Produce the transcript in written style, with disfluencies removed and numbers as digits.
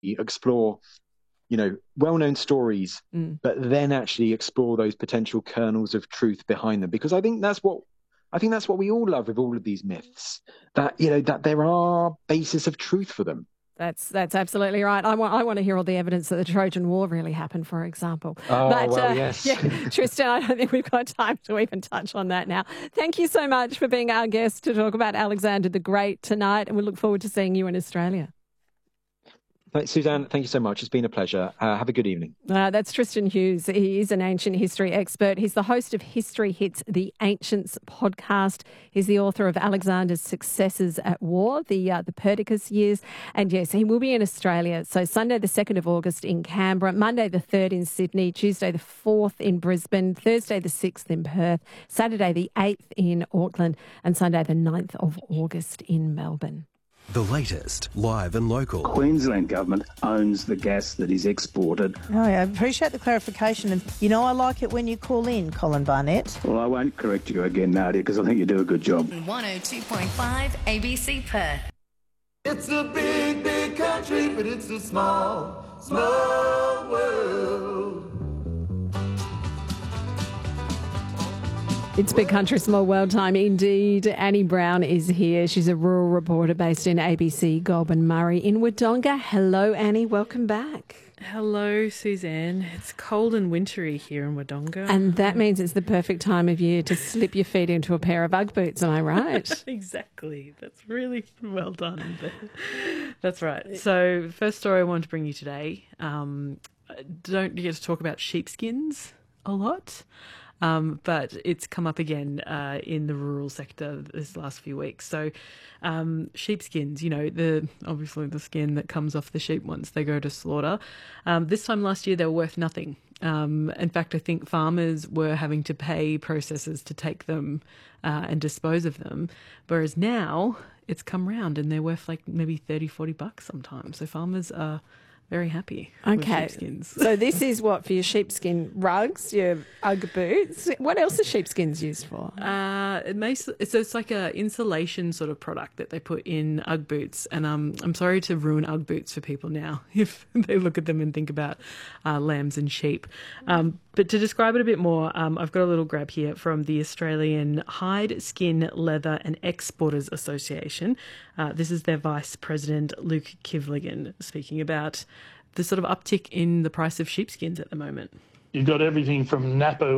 explore, well-known stories, but then actually explore those potential kernels of truth behind them. Because I think that's what we all love with all of these myths, that there are bases of truth for them. That's absolutely right. I want to hear all the evidence that the Trojan War really happened, for example. Oh, well, yes. Yeah, Tristan, I don't think we've got time to even touch on that now. Thank you so much for being our guest to talk about Alexander the Great tonight, and we look forward to seeing you in Australia. Thanks, Suzanne. Thank you so much. It's been a pleasure. Have a good evening. That's Tristan Hughes. He is an ancient history expert. He's the host of History Hits, the Ancients podcast. He's the author of Alexander's Successes at War, the Perdiccas years. And yes, he will be in Australia. So Sunday the 2nd of August in Canberra, Monday the 3rd in Sydney, Tuesday the 4th in Brisbane, Thursday the 6th in Perth, Saturday the 8th in Auckland, and Sunday the 9th of August in Melbourne. The latest, live and local. Queensland government owns the gas that is exported. Oh, I appreciate the clarification. And, I like it when you call in, Colin Barnett. Well, I won't correct you again, Nadia, because I think you do a good job. 102.5 ABC Perth. It's a big, big country, but it's a small, small world. It's Big Country, Small World time indeed. Annie Brown is here. She's a rural reporter based in ABC Goulburn Murray in Wodonga. Hello, Annie. Welcome back. Hello, Suzanne. It's cold and wintry here in Wodonga. And that means it's the perfect time of year to slip your feet into a pair of Ugg boots, am I right? Exactly. That's really well done. That's right. So, first story I wanted to bring you today. Don't get to talk about sheepskins a lot. But it's come up again in the rural sector this last few weeks. So sheepskins, obviously the skin that comes off the sheep once they go to slaughter. This time last year they were worth nothing. In fact, I think farmers were having to pay processors to take them and dispose of them, whereas now it's come round and they're worth like maybe $30-40 sometimes. So farmers are very happy with sheepskins. So this is what for your sheepskin rugs, your Ugg boots. What else are sheepskins used for? It's like a insulation sort of product that they put in Ugg boots. And I'm sorry to ruin Ugg boots for people now if they look at them and think about lambs and sheep. But to describe it a bit more, I've got a little grab here from the Australian Hide, Skin, Leather and Exporters Association. This is their Vice President, Luke Kivligan, speaking about the sort of uptick in the price of sheepskins at the moment. You've got everything from Napa